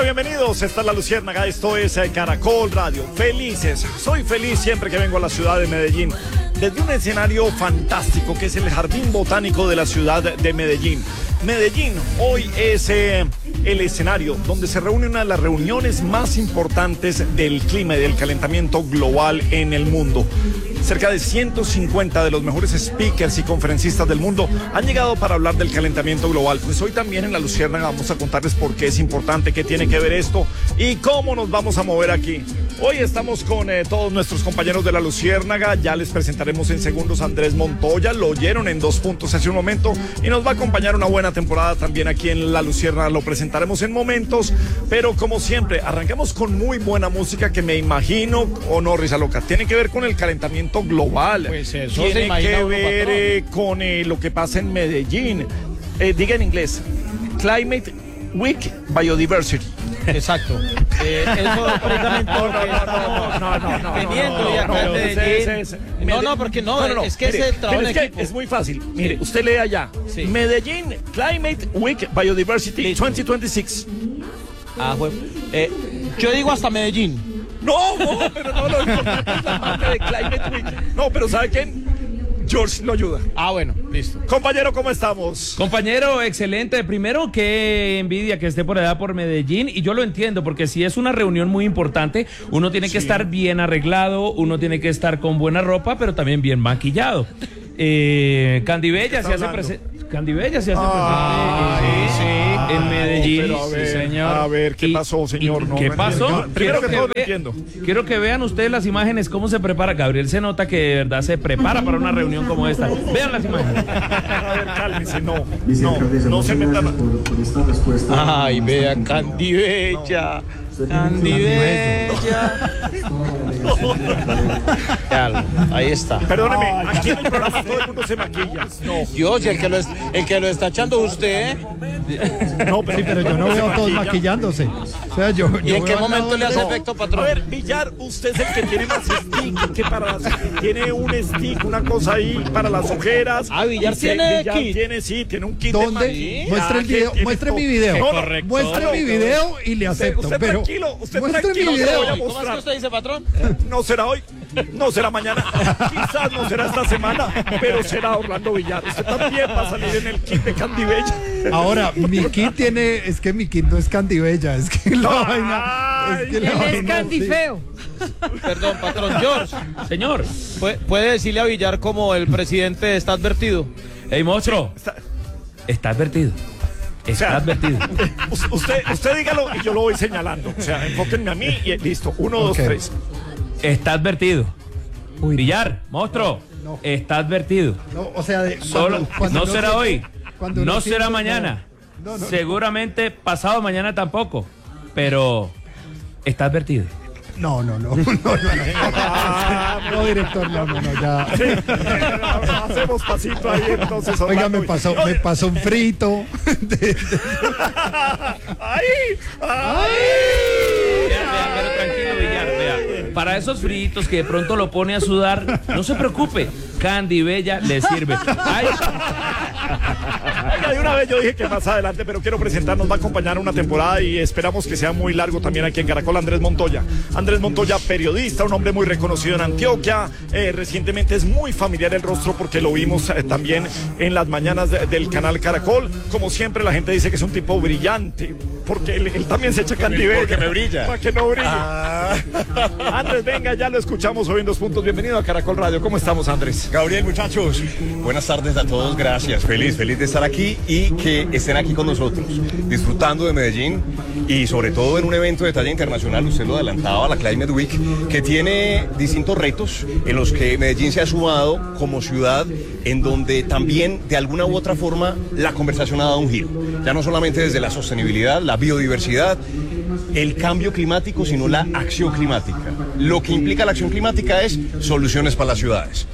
Bienvenidos, esta es La Luciérnaga, esto es Caracol Radio. Felices, soy feliz siempre que vengo a la ciudad de Medellín, desde un escenario fantástico que es el Jardín Botánico de la ciudad de Medellín. Medellín hoy es el escenario donde se reúne una de las reuniones más importantes del clima y del calentamiento global en el mundo. Cerca de 150 de los mejores speakers y conferencistas del mundo han llegado para hablar del calentamiento global. Pues hoy también en La Luciérnaga vamos a contarles por qué es importante, qué tiene que ver esto y cómo nos vamos a mover aquí. Hoy estamos con todos nuestros compañeros de La Luciérnaga. Ya les presentaremos en segundos a Andrés Montoya. Lo oyeron en 2 puntos hace un momento y nos va a acompañar una buena temporada también aquí en La Luciérnaga. Lo presentaremos en momentos, pero como siempre, arrancamos con muy buena música que me imagino, o no, Risa Loca, tiene que ver con el calentamiento global. Pues eso tiene que ver con lo que pasa en Medellín. Diga en inglés, Climate Week Biodiversity. Exacto. Eso precisamente teniendo y acá en Medellín. No, porque no, es que mire, ese trabajo en equipo. Es muy fácil. Mire, usted lee allá. Sí. Medellín Climate Week Biodiversity 2026. Ah, bueno. Yo digo hasta Medellín. No, pero no, lo importante es la parte de Climate Week. No, pero ¿sabe quién? George lo ayuda. Ah, bueno, listo. Compañero, ¿cómo estamos? Compañero, excelente. Primero, qué envidia que esté por allá por Medellín. Y yo lo entiendo, porque si es una reunión muy importante, uno tiene que estar bien arreglado, uno tiene que estar con buena ropa, pero también bien maquillado. Candibella se hace presente. Candibella se hace presente en Medellín. Pero a ver, sí, señor. A ver, ¿qué pasó, señor? ¿Qué pasó? Primero que todo, no entiendo. Quiero que vean ustedes las imágenes, cómo se prepara. Gabriel se nota que de verdad se prepara para una reunión como esta. Vean las imágenes. A ver, cálmese, no se metan. Ay, vea, Candibella. Candibella. Ahí está. Perdóneme, aquí en el programa todo el mundo se maquilla. No. Dios, el que lo está echando usted. No, pero yo no veo a todos maquillándose. O sea, yo ¿Y en qué momento le hace efecto, patrón? A ver, Villar, usted es el que tiene más stick que para tiene un stick, una cosa ahí para las ojeras. Ah, Villar tiene kit. Tiene un kit. ¿Dónde? Muestre el video, muestre mi video. Correcto. Muestre mi video y le acepto. Usted pero tranquilo, usted muestre tranquilo, mi que lo video. voy a ¿Cómo es mostrar. que usted dice, patrón? No será hoy, no será mañana, quizás no será esta semana, pero será Orlando Villar. Usted también va a salir en el kit de Candibella. Ahora, mi kit es que mi kit no es Candibella, es que la vaina. Es que la Él vaina, es Candifeo. Perdón, patrón. George, Señor. ¿puede decirle a Villar como el presidente está advertido? Ey, monstruo. Está advertido. Está advertido. Usted dígalo y yo lo voy señalando. O sea, enfóquenme a mí y listo. 1, 2, 3. Está advertido. Uy, Villar, monstruo. No. Está advertido. No, o sea, No será siento- hoy. cuando No siento- será mañana. No. Seguramente pasado mañana tampoco. Pero está advertido. No, director, no, ya. Sí, hacemos pasito ahí entonces. Oiga, Orlando. me pasó un frito. ¡Ay! Vea, pero tranquilo, Villar, vea. Para esos fritos que de pronto lo pone a sudar, no se preocupe. Candibella le sirve. Ay. Oiga, de una vez yo dije que más adelante, pero quiero presentarnos, va a acompañar una temporada y esperamos que sea muy largo también aquí en Caracol, Andrés Montoya. Andrés Montoya, periodista, un hombre muy reconocido en Antioquia. Recientemente es muy familiar el rostro porque lo vimos también en las mañanas del canal Caracol. Como siempre, la gente dice que es un tipo brillante, porque él también se echa Candibella. Porque me brilla. Para que no brille. Andrés, venga, ya lo escuchamos hoy en 2 puntos. Bienvenido a Caracol Radio. ¿Cómo estamos, Andrés? Gabriel, muchachos, buenas tardes a todos, gracias, feliz de estar aquí y que estén aquí con nosotros, disfrutando de Medellín y sobre todo en un evento de talla internacional, usted lo adelantaba, la Climate Week, que tiene distintos retos en los que Medellín se ha sumado como ciudad, en donde también de alguna u otra forma la conversación ha dado un giro, ya no solamente desde la sostenibilidad, la biodiversidad, el cambio climático, sino la acción climática. Lo que implica la acción climática es soluciones para las ciudades.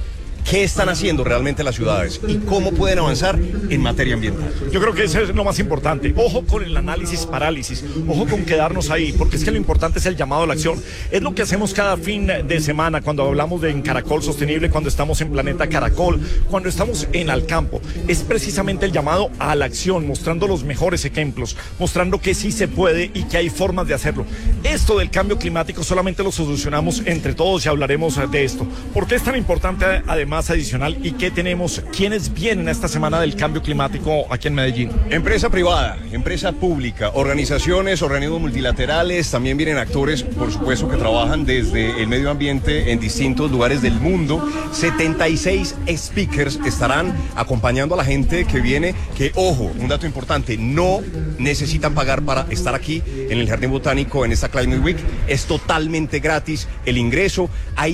qué están haciendo realmente las ciudades y cómo pueden avanzar en materia ambiental. Yo creo que eso es lo más importante. Ojo con el análisis parálisis, ojo con quedarnos ahí, porque es que lo importante es el llamado a la acción. Es lo que hacemos cada fin de semana cuando hablamos de En Caracol Sostenible, cuando estamos en Planeta Caracol, cuando estamos en Al Campo. Es precisamente el llamado a la acción, mostrando los mejores ejemplos, mostrando que sí se puede y que hay formas de hacerlo. Esto del cambio climático solamente lo solucionamos entre todos y hablaremos de esto. ¿Por qué es tan importante además adicional y qué tenemos? ¿Quiénes vienen esta semana del cambio climático aquí en Medellín? Empresa privada, empresa pública, organizaciones, organismos multilaterales, también vienen actores, por supuesto, que trabajan desde el medio ambiente en distintos lugares del mundo. 76 speakers estarán acompañando a la gente que viene, que, ojo, un dato importante, no necesitan pagar para estar aquí en el Jardín Botánico en esta Climate Week, es totalmente gratis el ingreso. Hay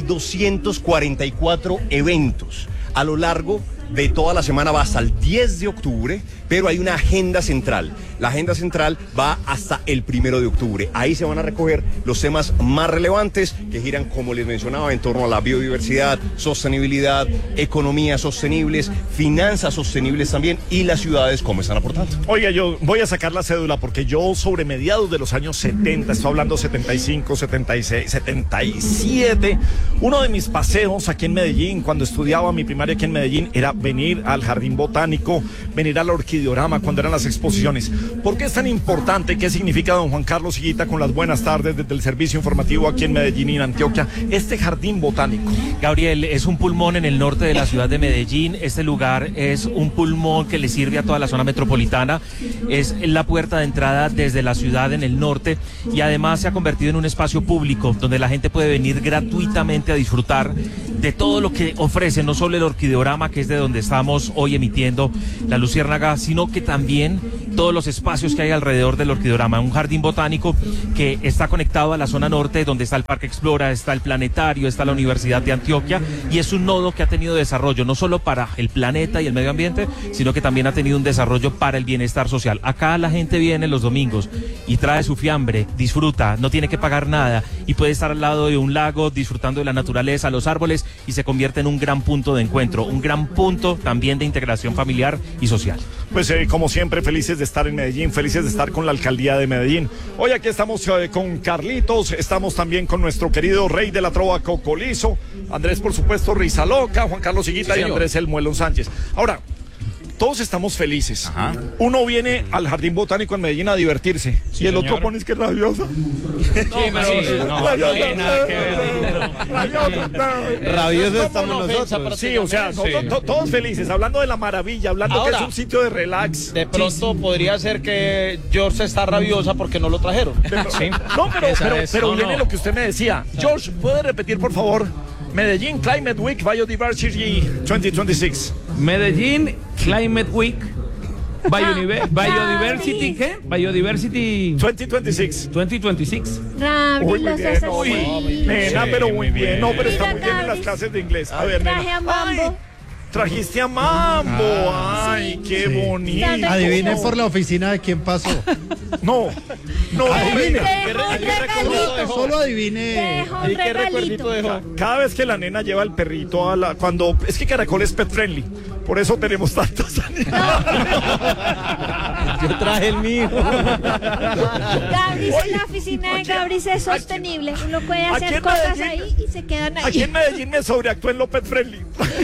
244 eventos a lo largo de toda la semana, va hasta el 10 de octubre, pero hay una agenda central. La agenda central va hasta el 1 de octubre. Ahí se van a recoger los temas más relevantes que giran, como les mencionaba, en torno a la biodiversidad, sostenibilidad, economías sostenibles, finanzas sostenibles también, y las ciudades cómo están aportando. Oiga, yo voy a sacar la cédula porque yo sobre mediados de los años 70, estoy hablando 75, 76, 77, uno de mis paseos aquí en Medellín, cuando estudiaba mi primaria aquí en Medellín, era venir al Jardín Botánico, venir al Orquideorama cuando eran las exposiciones. ¿Por qué es tan importante? ¿Qué significa, don Juan Carlos Higuita, con las buenas tardes desde el servicio informativo aquí en Medellín y en Antioquia, este Jardín Botánico? Gabriel, es un pulmón en el norte de la ciudad de Medellín. Este lugar es un pulmón que le sirve a toda la zona metropolitana. Es la puerta de entrada desde la ciudad en el norte y además se ha convertido en un espacio público donde la gente puede venir gratuitamente a disfrutar de todo lo que ofrece, no solo el Orquideorama, que es de donde estamos hoy emitiendo la Luciérnaga, sino que también todos los espacios que hay alrededor del Orquideorama. Un jardín botánico que está conectado a la zona norte, donde está el Parque Explora, está el Planetario, está la Universidad de Antioquia, y es un nodo que ha tenido desarrollo no solo para el planeta y el medio ambiente, sino que también ha tenido un desarrollo para el bienestar social. Acá la gente viene los domingos y trae su fiambre, disfruta, no tiene que pagar nada y puede estar al lado de un lago disfrutando de la naturaleza, los árboles, y se convierte en un gran punto de encuentro, un gran punto también de integración familiar y social. Pues como siempre, felices de estar en Medellín, felices de estar con la alcaldía de Medellín. Hoy aquí estamos con Carlitos, estamos también con nuestro querido rey de la trova Cocolizo, Andrés, por supuesto, Rizaloca, Juan Carlos Higuita, sí, y Andrés El Muelón Sánchez. Ahora, todos estamos felices. Ajá. Uno viene al Jardín Botánico en Medellín a divertirse, sí, y el otro pone es que rabiosa. Rabiosa estamos nosotros. Sí, o sea, todos felices, hablando de la maravilla, hablando ahora, que es un sitio de relax. De pronto podría ser que George está rabiosa porque no lo trajeron. Sí. No, pero viene lo que usted me decía. George, ¿puede repetir, por favor? Medellín Climate Week Biodiversity 2026. Medellín Climate Week Biodiversity, ¿qué? Biodiversity 2026. 2026. Uy, muy bien. Nena, pero muy bien. No, pero está muy bien en las clases de inglés. A ver, traje a Mambo. Ay, trajiste a Mambo. Ay, sí, qué bonito. Adivinen por la oficina de quién pasó. No. Adivine. Solo adivine. ¿Y qué recuerdito dejó? Cada vez que la nena lleva el perrito cuando es que Caracol es pet friendly, por eso tenemos tantos animales. Yo traje el mío. Gabris, en la oficina de Gabris es sostenible. Uno puede hacer cosas ahí y se quedan ahí. Aquí en Medellín me sobreactúa en lo pet friendly.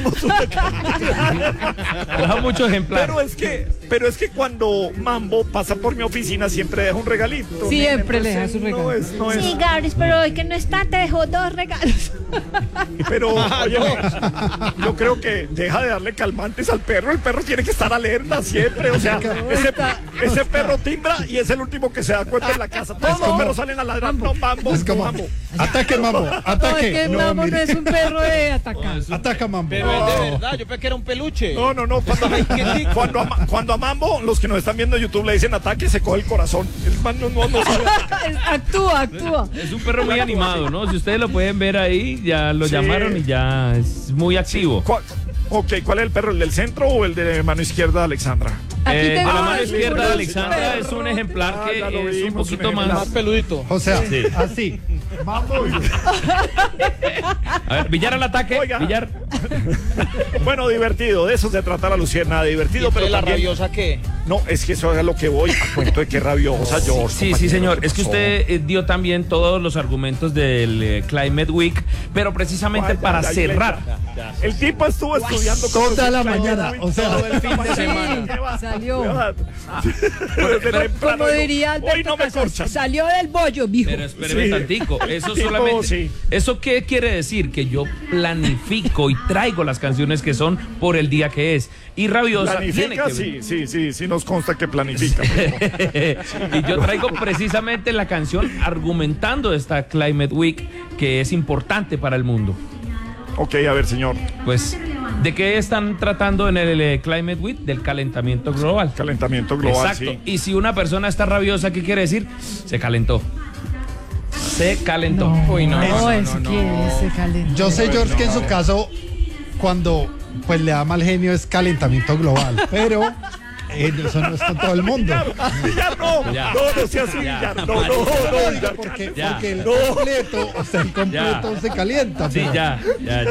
Deja mucho ejemplar. Pero es que cuando Mambo pasa por mi oficina siempre deja un regalito. Siempre le deja su regalo. Sí, Gabris, pero hoy que no está te dejó 2 regalos. Pero, oye, yo creo que deja de darle calmantes al perro. El perro tiene que estar alerta siempre. O sea, ese perro timbra y es el último que se da cuenta en la casa. Todos los perros salen a ladrar. No, Mambo. Es como, Mambo. Ataque, Mambo. Ataque. No, es que Mambo no es un perro de atacar. Ataca, Mambo. Pero es de verdad, yo pensé que era un peluche. No. Cuando a Mambo, los que nos están viendo en YouTube le dicen ataque, se coge el corazón. El man no sabe atacar. Actúa. Es un perro muy animado, ¿no? Si ustedes lo pueden ver ahí, ya lo llamaron y ya es muy activo. ¿Cuál es el perro? ¿El del centro o el de mano izquierda, Alexandra? De la mano izquierda de Alexandra es un ejemplar que es un poquito más peludito. O sea, sí. Así. Mambo. A ver, Villar al ataque. Oiga, Villar. Bueno, divertido, de eso se trata la Luciérnaga, divertido, pero la también... rabiosa qué? No, es que eso es a lo que voy, a cuento de que rabiosa, George. Sí, compañero, señor. ¿qué Es que pasó? usted dio también todos los argumentos del Climate Week, pero precisamente Ay, para ya, cerrar. El tipo estuvo estudiando Toda la mañana, o sea, todo el fin de Sí, semana. salió. Desde temprano, Como diría hoy Alberto no me Casas, corchan. salió del bollo, mijo. Pero espéreme Sí. tantico, eso Tipo, solamente, sí. ¿eso qué quiere decir? Que yo planifico y traigo las canciones que son por el día que es. Y Rabiosa tiene ¿Planifica? que Sí nos consta que planifica. y yo traigo precisamente la canción argumentando esta Climate Week que es importante para el mundo. Ok, a ver, señor. Pues, ¿de qué están tratando en el Climate Week? Del calentamiento global. Calentamiento global, Exacto. sí. Y si una persona está rabiosa, ¿qué quiere decir? Se calentó. Se calentó. No, eso que se calentó. yo sé, George, que en su caso, cuando pues le da mal genio es calentamiento global, pero eso no es con todo el mundo. Villar, no. Ya. No sea así, Ya. Villar. No, Villar. Porque, Ya. porque el completo, o sea, el completo Ya. se calienta. Sí, pero- ya.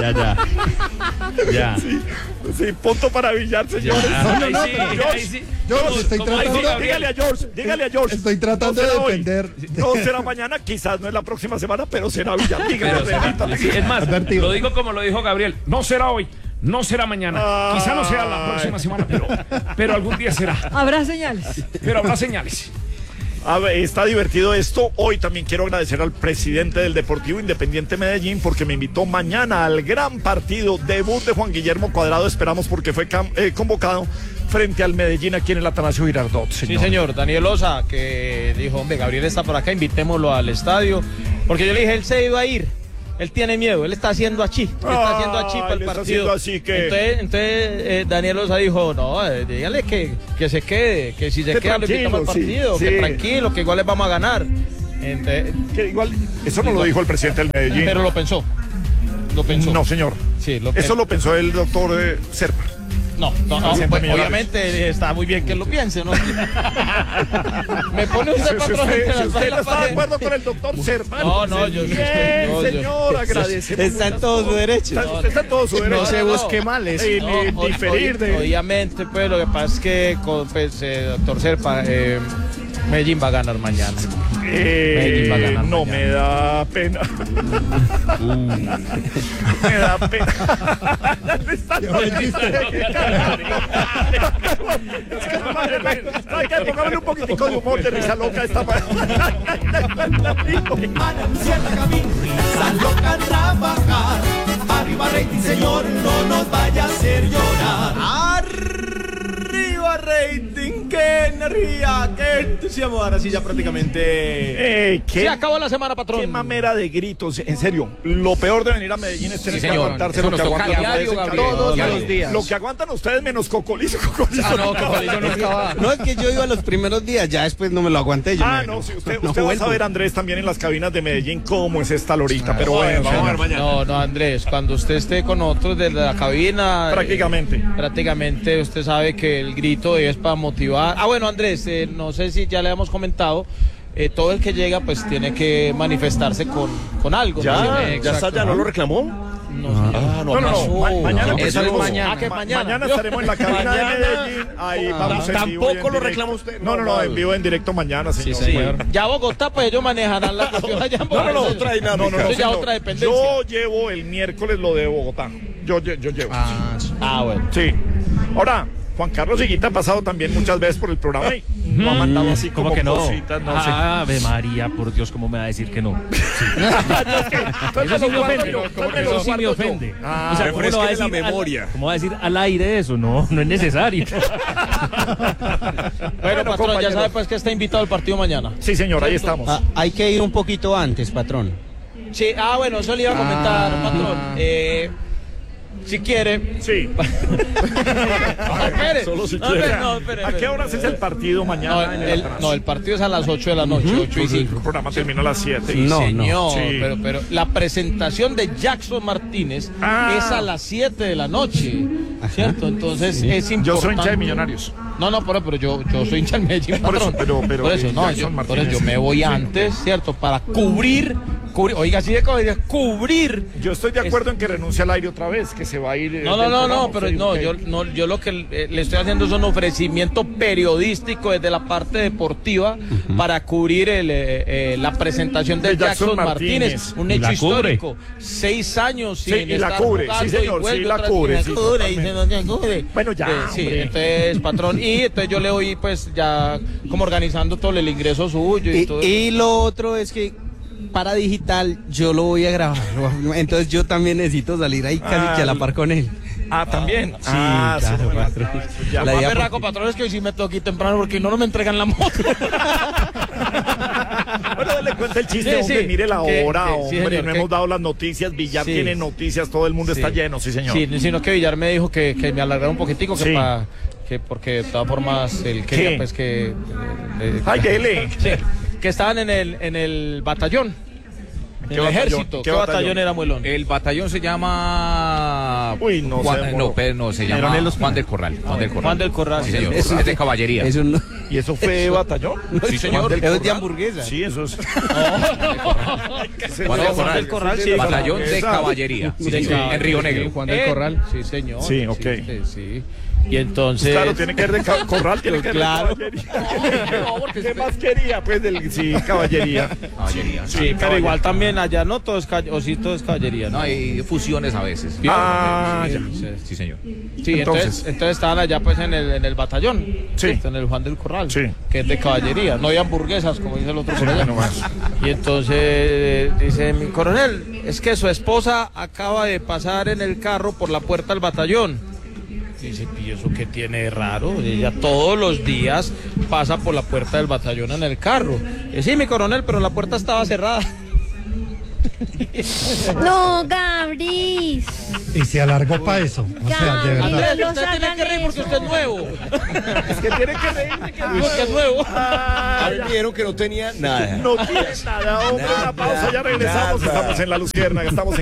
Ya. Sí, punto para Villar, señores. Ahí no, sí, pero ahí sí. George, estoy Como dijo tratando- Gabriel. Dígale a George. Estoy tratando No será de hoy, defender. No será mañana, quizás no es la próxima semana, pero será Villar. Dígale, Pero será- repítale. sí, es más, Advertido. lo digo como lo dijo Gabriel. No será hoy. No será mañana. Quizá no sea la próxima semana, pero algún día será. Habrá señales. Pero habrá señales. A ver, está divertido esto. Hoy también quiero agradecer al presidente del Deportivo Independiente Medellín porque me invitó mañana al gran partido debut de Juan Guillermo Cuadrado. Esperamos porque fue convocado frente al Medellín aquí en el Atanasio Girardot. Sí, señor, Daniel Osa, que dijo, hombre, Gabriel está por acá, invitémoslo al estadio. Porque yo le dije, él se iba a ir. Él tiene miedo, él está haciendo achí. Está haciendo achí para el le está partido. haciendo así que- Entonces Daniel Osa dijo, no, dígale que se quede, que si se Que queda lo invitamos al tranquilo, partido, sí, que sí. tranquilo, que igual les vamos a ganar. Entonces, Que igual, eso no lo dijo el presidente del Medellín. pero lo pensó. Lo pensó. No, señor. Sí, Eso lo pensó el doctor Serpa. No, Presidente pues, Millonarios. obviamente está muy bien que lo piense, ¿no? Me pone usted patrón entre las Si usted dos no está de acuerdo con el doctor Serpa. No, yo Bien, yo- señor, agradecemos. Está en todo su derecho. Usted está en todo su derecho. No se busque males. Y ni diferir de... Obviamente, pues lo que pasa es que doctor Serpa, Medellín va a ganar mañana. Medellín va a ganar no, mañana. me da pena. Me da pena. Pongámosle un poquitico de humor de risa loca a esta Risa loca trabajar. Arriba rating, señor, no nos vaya a hacer llorar. Arriba rating, qué energía, qué entusiasmo. Ahora sí ya prácticamente. Se acabó la semana, patrón. Qué mamera de gritos, en serio. Lo peor de venir a Medellín es tener que señor. aguantarse Eso lo que nos toca aguantan diario, ustedes en Gabriel, Cali. todos los días. Lo que aguantan ustedes menos Cocolizo. No, Cocolizo no estaba. No, es que yo iba los primeros días, ya después no me lo aguanté. Yo No, sí, usted no va a vuelvo. saber, Andrés, también en las cabinas de Medellín cómo es esta lorita. Pero bueno, Vamos a ver mañana. No, Andrés, cuando usted esté con nosotros desde la cabina. Prácticamente usted sabe que el grito es para motivar. Bueno, Andrés, no sé si ya le hemos comentado. Todo el que llega pues tiene que manifestarse con algo. Ya Exacto. está, ya no lo reclamó. Mañana Eso es empezamos. mañana. ¿Qué mañana? Mañana estaremos en la cabina de Medellín. Ahí vamos en vivo y en Tampoco lo directo. reclama usted. No, en vivo, en directo mañana, señor. Sí, señor. Ya Bogotá, pues ellos manejarán la cuestión allá en Bogotá. No, Eso ya señor. otra dependencia. Yo llevo el miércoles lo de Bogotá. Yo llevo. Bueno. Sí. Ahora, Juan Carlos Higuita ha pasado también muchas veces por el programa y no ha mandado así como ¿Cómo que no? cositas, no sé. Ave María, por Dios, ¿cómo me va a decir que no? Eso sí me ofende. Eso sí me ofende. O sea, ¿cómo lo va a decir ¿cómo va a decir al aire eso? No es necesario. Bueno, patrón, compañero. ya sabe pues que está invitado al partido mañana. Sí, señor, ahí estamos. Hay que ir un poquito antes, patrón. Sí, bueno, eso le iba a comentar, patrón. Si quiere. Sí. Espere. Solo si No, quiere. espere, no, espere, ¿A qué horas es el partido mañana? en el Atanasio? el partido es a las 8 de la noche, 8 y 5. El programa termina a las 7. Sí, señor, Sí. pero la presentación de Jackson Martínez es a las 7 de la noche, ¿cierto? Entonces es importante. Yo soy hincha de Millonarios. No, pero yo soy hincha del Medellín, Por eso, patrón. pero por eso, no, Jackson por eso Martínez, yo me voy sí. antes, ¿cierto? Para cubrir Oiga, así de cubrir. Yo estoy de acuerdo en que renuncie al aire otra vez, que se va a ir. No, pero no, yo lo que le estoy haciendo es un ofrecimiento periodístico desde la parte deportiva para cubrir la presentación de Jackson Martínez, un hecho histórico. 6 años sin y la cubre, sí señor, sí la cubre. Bueno, ya. Sí, entonces, patrón, y entonces yo le voy pues ya como organizando todo el ingreso suyo y todo. Y lo otro es que para digital yo lo voy a grabar, entonces yo también necesito salir ahí casi que a la par con él. También. Sí, claro, patrón. Lo más berraco, patrón, es que hoy sí me tengo que ir temprano porque no me entregan la moto. Bueno, dale cuenta el chiste, hombre, mire la hora, hombre, señor, no hemos dado las noticias, Villar tiene noticias, todo el mundo está lleno, sí señor. Sí, sino que Villar me dijo que me alargara un poquitico, porque de todas formas él quería pues que... dele. Sí, que estaban en el batallón. ¿En el ejército? ¿Qué batallón era, Muelón? El batallón se llama... Uy, no sé. Se llama Juan del Corral. Juan del Corral. Sí, señor. Es de caballería. ¿Y eso fue batallón? Sí, señor. Es de hamburguesa. Sí, eso es. Juan del Corral, sí. Batallón de caballería. En Río Negro. Juan del Corral. Sí, señor. Sí, ok. Sí. Y entonces... Claro, tiene que ver de Corral, tiene que ver de caballería. ¿Qué más quería? Pues caballería. Caballería. Sí, pero igual también allá no todo es todo es caballería. No, hay fusiones a veces. Sí, señor. Sí, entonces estaban allá pues en el batallón. Sí. En el Juan del Corral. Sí. Que es de caballería. No hay hamburguesas, como dice el otro por allá. Y entonces dice mi coronel, es que su esposa acaba de pasar en el carro por la puerta del batallón. Dice, ¿y eso qué tiene de raro? Ella todos los días pasa por la puerta del batallón en el carro. Sí, mi coronel, pero la puerta estaba cerrada. No, Gabris. Y se alargó para eso. O sea, de verdad. Andrés, usted tiene que reír porque usted es nuevo. Es que tiene que reírse porque es nuevo. A mí me dijeron que no tenía nada. No tiene nada, hombre. Una pausa, ya regresamos. Estamos en La Luciérnaga, estamos en